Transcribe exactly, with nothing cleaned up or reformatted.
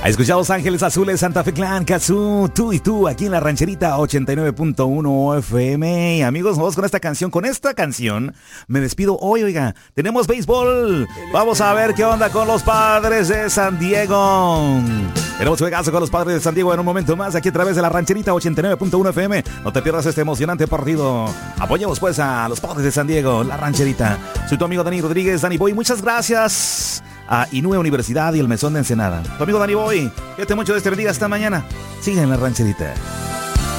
Escuchamos Ángeles Azules, Santa Fe Clan, Kazú, tú y tú, aquí en la rancherita ochenta y nueve punto uno F M. Amigos, vamos con esta canción. Con esta canción me despido hoy, oiga. Tenemos béisbol. Vamos a ver qué onda con los Padres de San Diego. Tenemos juegazo con los Padres de San Diego en un momento más, aquí a través de la rancherita ochenta y nueve punto uno F M. No te pierdas este emocionante partido. Apoyemos pues a los Padres de San Diego, la rancherita. Soy tu amigo Dani Rodríguez, Dani Boy. Muchas gracias a Inúe Universidad y el Mesón de Ensenada. Tu amigo Dani Boy, cuídate mucho de este día, hasta mañana. Sigue en la rancherita.